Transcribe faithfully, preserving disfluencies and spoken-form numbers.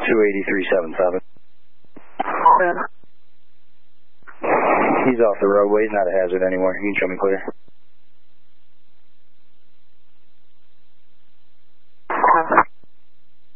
two eighty-three seventy-seven. He's off the roadway. He's not a hazard anymore. You can show me clear.